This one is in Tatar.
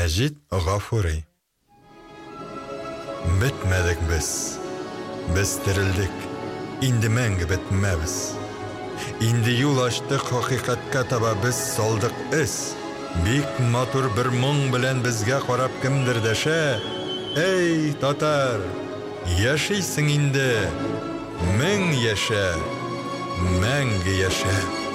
Мәҗит Гафури. Бетмәдек без. Без терелдек. Инде мәңге бетмәбез. Инде юл ачтык хакыйкатькә таба без салдык эз. Бик матур бер моң белән безгә карап кемдер дәшә. Эй, татар, яшисең инде. Мең яшә, мәңге яшә.